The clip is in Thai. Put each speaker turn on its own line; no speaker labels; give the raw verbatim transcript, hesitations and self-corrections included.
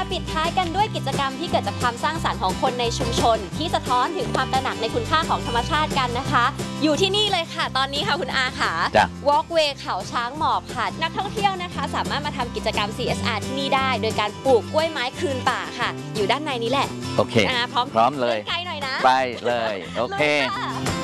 ปิดท้ายกันด้วยกิจกรรมที่เกิดจากความสร้างสรรค์ของคนในชุมชนที่สะท้อนถึงความตระหนักในคุณค่าของธรรมชาติกันนะคะอยู่ที่นี่เลยค่ะตอนนี้ค่ะคุณอาค่ะ Walkway เขาช้างหมอบค่ะนักท่องเที่ยวนะคะสามารถมาทำกิจกรรม ซี เอส อาร์ ที่นี่ได้โดยการปลูกกล้วยไม้คืนป่าค่ะอยู่ด้านในนี้แหละ
โอเค
พร้อม
พร้อมเลย
ไกลหน่อยนะ
ไปเลยโอเค